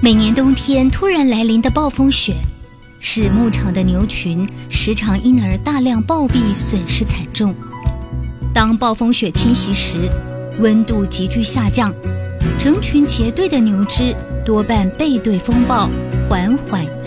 每年冬天突然来临的暴风雪，使牧场的牛群时常因而大量暴毙，损失惨重。当暴风雪侵袭时，温度急剧下降，成群结队的牛只多半背对风暴，缓缓